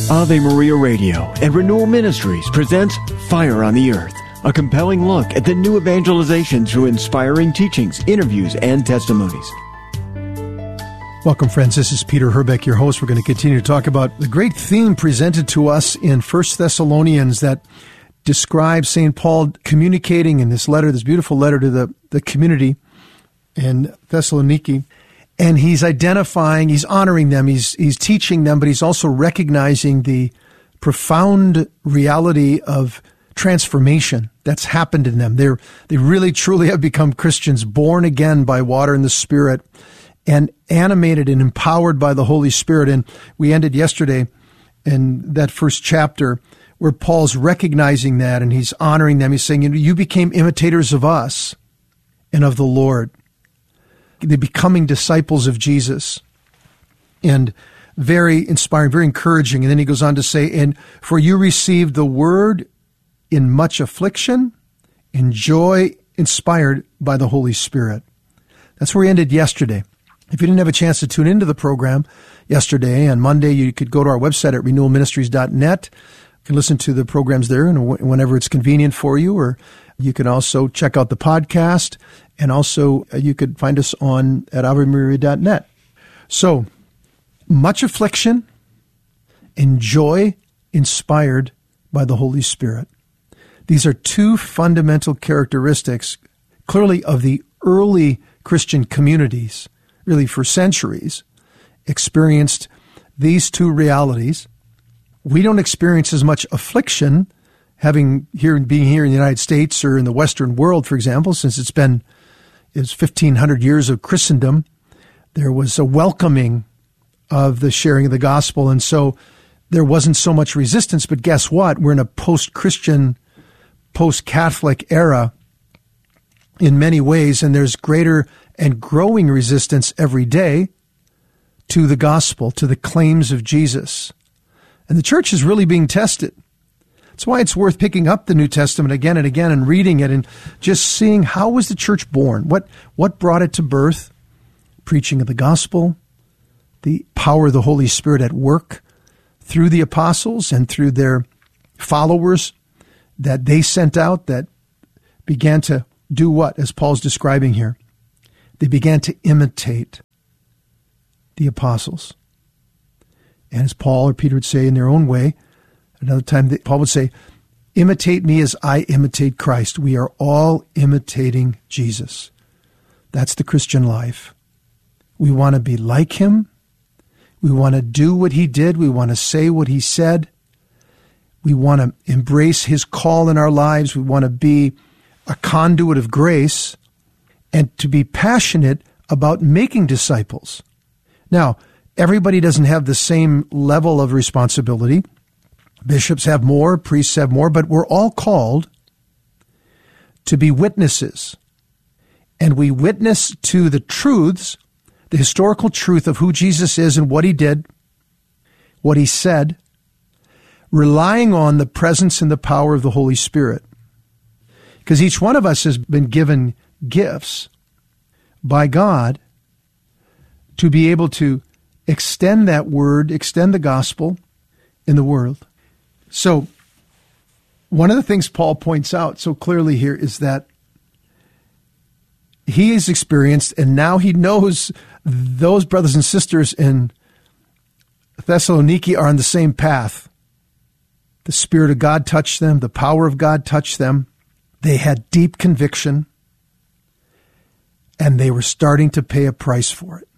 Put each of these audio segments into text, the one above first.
Ave Maria Radio and Renewal Ministries presents Fire on the Earth, a compelling look at the new evangelization through inspiring teachings, interviews, and testimonies. Welcome, friends. This is Peter Herbeck, your host. We're going to continue to talk about the great theme presented to us in 1 Thessalonians that describes St. Paul communicating in this letter, this beautiful letter to the community in Thessaloniki. And he's identifying, he's honoring them, he's teaching them, but he's also recognizing the profound reality of transformation that's happened in them. They really, truly have become Christians, born again by water and the Spirit, and animated and empowered by the Holy Spirit. And we ended yesterday in that first chapter where Paul's recognizing that and he's honoring them. He's saying, you became imitators of us and of the Lord. They're becoming disciples of Jesus, and very inspiring, very encouraging. And then he goes on to say, and for you received the word in much affliction, in joy, inspired by the Holy Spirit. That's where we ended yesterday. If you didn't have a chance to tune into the program yesterday, on Monday, you could go to our website at renewalministries.net. You can listen to the programs there and whenever it's convenient for you, or you can also check out the podcast, and also you could find us at avemaria.net. So, much affliction and joy inspired by the Holy Spirit. These are two fundamental characteristics, clearly, of the early Christian communities, really for centuries, experienced these two realities. We don't experience as much affliction being here in the United States or in the Western world, for example, since it's 1,500 years of Christendom. There was a welcoming of the sharing of the gospel, and so there wasn't so much resistance. But guess what? We're in a post-Christian, post-Catholic era in many ways, and there's greater and growing resistance every day to the gospel, to the claims of Jesus. And the church is really being tested. That's why it's worth picking up the New Testament again and again and reading it and just seeing how was the church born? What brought it to birth? Preaching of the gospel, the power of the Holy Spirit at work through the apostles and through their followers that they sent out that began to do what, as Paul's describing here? They began to imitate the apostles. And as Paul or Peter would say in their own way, another time Paul would say, imitate me as I imitate Christ. We are all imitating Jesus. That's the Christian life. We want to be like him. We want to do what he did. We want to say what he said. We want to embrace his call in our lives. We want to be a conduit of grace and to be passionate about making disciples. Now, everybody doesn't have the same level of responsibility. Bishops have more, priests have more, but we're all called to be witnesses. And we witness to the truths, the historical truth of who Jesus is and what he did, what he said, relying on the presence and the power of the Holy Spirit. Because each one of us has been given gifts by God to be able to extend that word, extend the gospel in the world. So, one of the things Paul points out so clearly here is that he has experienced, and now he knows those brothers and sisters in Thessaloniki are on the same path. The Spirit of God touched them. The power of God touched them. They had deep conviction, and they were starting to pay a price for it.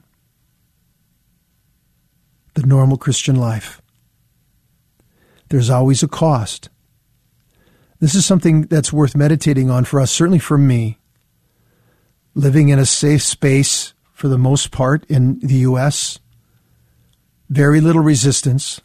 The normal Christian life. There's always a cost. This is something that's worth meditating on for us, certainly for me. Living in a safe space for the most part in the U.S., very little resistance.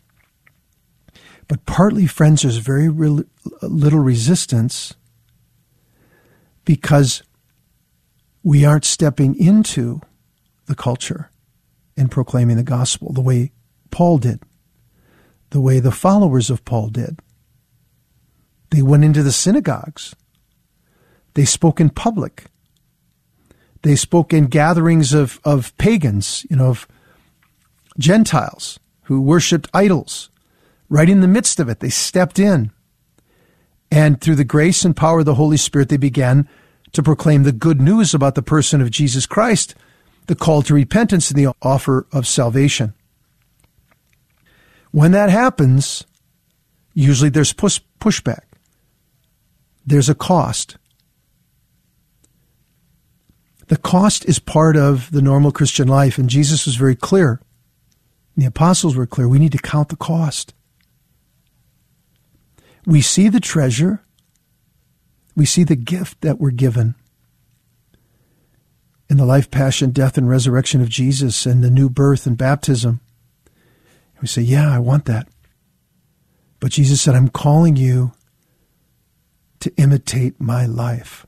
But partly, friends, there's very little resistance because we aren't stepping into the culture and proclaiming the gospel the way Paul did, the way the followers of Paul did. They went into the synagogues. They spoke in public. They spoke in gatherings of pagans, of Gentiles who worshipped idols. right in the midst of it, they stepped in. And through the grace and power of the Holy Spirit, they began to proclaim the good news about the person of Jesus Christ, the call to repentance and the offer of salvation. When that happens, usually there's pushback. There's a cost. The cost is part of the normal Christian life, and Jesus was very clear. The apostles were clear. We need to count the cost. We see the treasure. We see the gift that we're given in the life, passion, death, and resurrection of Jesus and the new birth and baptism. We say, yeah, I want that. But Jesus said, I'm calling you to imitate my life,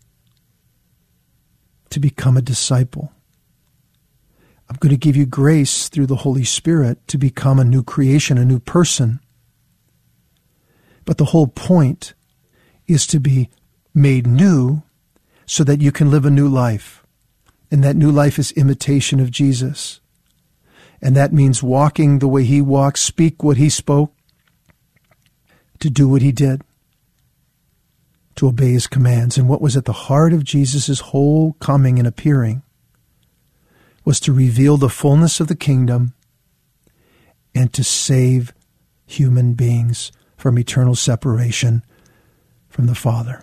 to become a disciple. I'm going to give you grace through the Holy Spirit to become a new creation, a new person. But the whole point is to be made new so that you can live a new life. And that new life is imitation of Jesus. And that means walking the way he walked, speak what he spoke, to do what he did, to obey his commands. And what was at the heart of Jesus' whole coming and appearing was to reveal the fullness of the kingdom and to save human beings from eternal separation from the Father.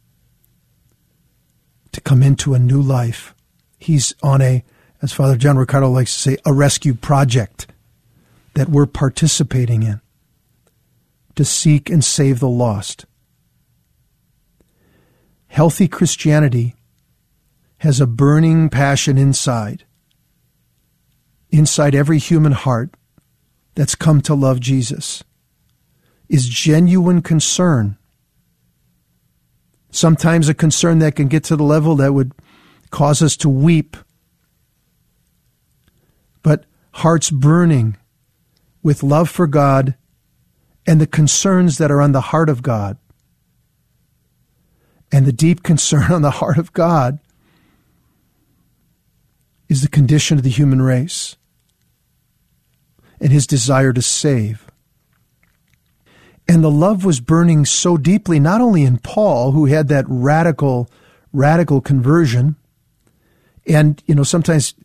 To come into a new life. He's on as Father John Riccardo likes to say, a rescue project that we're participating in to seek and save the lost. Healthy Christianity has a burning passion inside every human heart that's come to love Jesus, is genuine concern. Sometimes a concern that can get to the level that would cause us to weep. But hearts burning with love for God and the concerns that are on the heart of God. And the deep concern on the heart of God is the condition of the human race and his desire to save. And the love was burning so deeply, not only in Paul, who had that radical conversion. And, sometimes